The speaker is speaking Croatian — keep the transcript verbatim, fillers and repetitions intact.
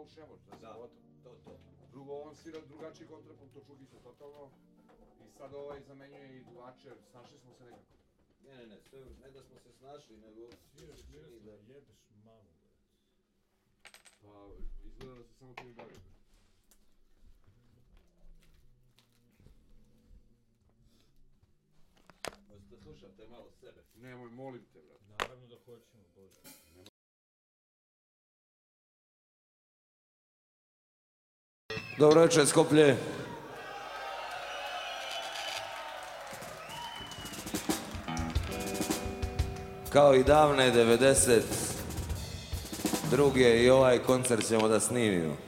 on šemo, to je Da, sabota. to, to. Drugo, on svira drugačiji kontrapunkt od Čukića totalno. I sad ovaj zamenjuje i drugačije, snašli smo se nekako. Ne, ne, ne, sve, ne da smo se snašli, nego... Sviraš Miroslav, jebeš mamu, bre. Pa, izgleda da se samo ti bavi. Možete da slušate malo sebe. Nemoj, molim te, brate. Naravno da hoćemo, Bože. Dobro večer, Skoplje. Kao i davne devedeset druge i ovaj koncert ćemo da snimimo.